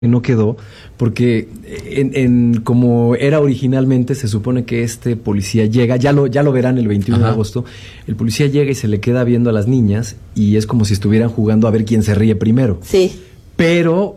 no quedó, porque como era originalmente, se supone que este policía llega, ya lo verán el 21 de agosto, el policía llega y se le queda viendo a las niñas y es como si estuvieran jugando a ver quién se ríe primero. Sí. Pero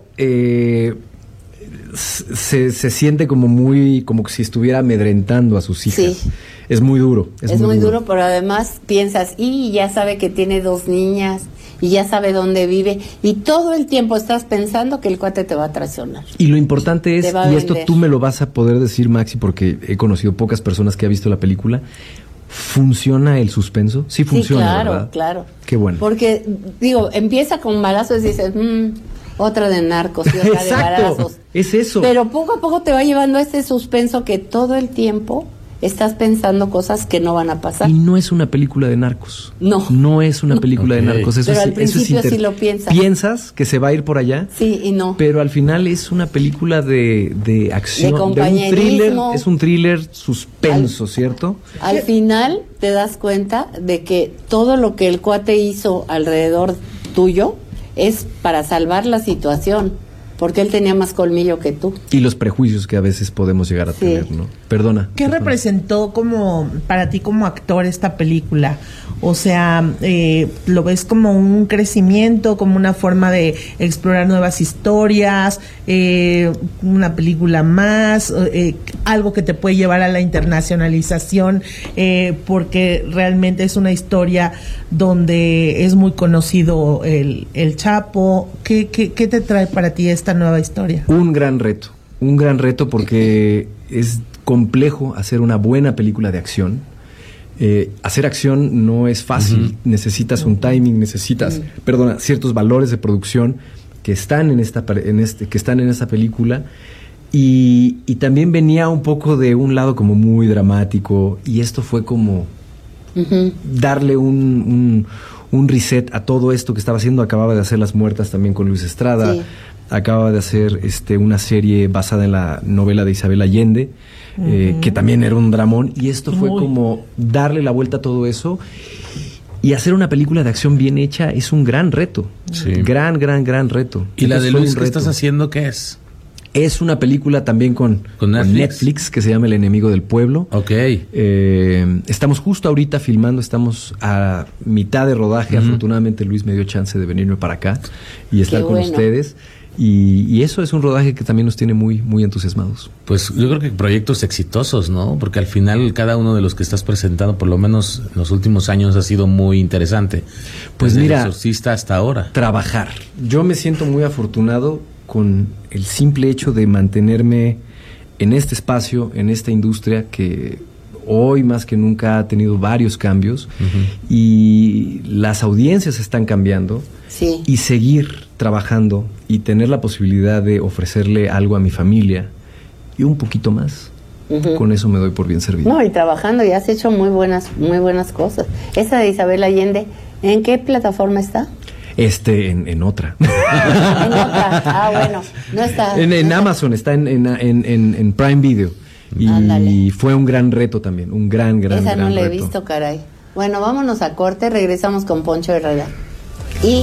se siente como si estuviera amedrentando a sus hijas. Sí. Es muy duro. Es muy duro, pero además piensas, y ya sabe que tiene 2 niñas, y ya sabe dónde vive, y todo el tiempo estás pensando que el cuate te va a traicionar. Y lo importante es, y esto tú me lo vas a poder decir, Maxi, porque he conocido pocas personas que han visto la película, ¿funciona el suspenso? Sí funciona, sí, claro, ¿verdad? Claro. Qué bueno. Porque, empieza con balazos y dices, otra de narcos y otra de balazos. Es eso. Pero poco a poco te va llevando a este suspenso que todo el tiempo estás pensando cosas que no van a pasar. Y no es una película de narcos. No. No es una película de narcos. Eso pero al principio sí lo piensas. Piensas que se va a ir por allá. Sí, y no. Pero al final es una película de acción. De compañerismo. De un thriller, es un thriller suspenso, ¿cierto? Al final te das cuenta de que todo lo que el cuate hizo alrededor tuyo es para salvar la situación. Porque él tenía más colmillo que tú. Y los prejuicios que a veces podemos llegar a tener, ¿no? Perdona. ¿Qué representó para ti como actor esta película? O sea, ¿lo ves como un crecimiento, como una forma de explorar nuevas historias, una película más, algo que te puede llevar a la internacionalización, porque realmente es una historia donde es muy conocido el Chapo? ¿Qué te trae para ti esta nueva historia? Un gran reto porque es complejo hacer una buena película de acción. Hacer acción no es fácil, necesitas un timing, necesitas, ciertos valores de producción que están en esta película y también venía un poco de un lado como muy dramático y esto fue como darle un reset a todo esto que estaba haciendo. Acababa de hacer Las Muertas también con Luis Estrada, acababa de hacer una serie basada en la novela de Isabel Allende, que también era un dramón, y esto fue como darle la vuelta a todo eso y hacer una película de acción bien hecha. Es un gran reto, gran reto. ¿Y la de Luis que estás haciendo qué es? Es una película también con Netflix que se llama El enemigo del pueblo. Estamos justo ahorita filmando, estamos a mitad de rodaje. Afortunadamente Luis me dio chance de venirme para acá y estar con ustedes. Y eso es un rodaje que también nos tiene muy, muy entusiasmados. Pues yo creo que proyectos exitosos, ¿no? Porque al final cada uno de los que estás presentando, por lo menos en los últimos años, ha sido muy interesante. Pues mira, El Exorcista hasta ahora. Trabajar. Yo me siento muy afortunado con el simple hecho de mantenerme en este espacio, en esta industria que hoy más que nunca ha tenido varios cambios y las audiencias están cambiando. Y seguir trabajando y tener la posibilidad de ofrecerle algo a mi familia y un poquito más. Con eso me doy por bien servido. No, y trabajando, y has hecho muy buenas cosas. Esa de Isabel Allende, ¿en qué plataforma está? En otra. En otra. Bueno, no está. En Amazon, está en Prime Video. Y fue un gran reto también, un gran Esa no la he reto. visto, caray. Bueno, vámonos a corte, regresamos con Poncho Herrera. Y